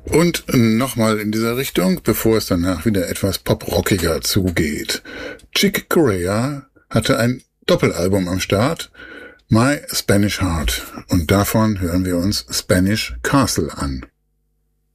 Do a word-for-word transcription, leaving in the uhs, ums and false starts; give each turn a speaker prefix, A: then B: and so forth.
A: Und nochmal in dieser Richtung, bevor es danach wieder etwas poprockiger zugeht. Chick Corea hatte ein Doppelalbum am Start, My Spanish Heart. Und davon hören wir uns Spanish Castle an.